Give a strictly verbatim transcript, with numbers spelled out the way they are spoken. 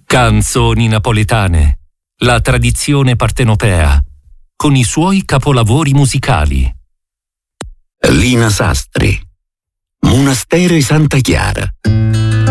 Canzoni napoletane, la tradizione partenopea, con i suoi capolavori musicali. Lina Sastri, Monastero di Santa Chiara.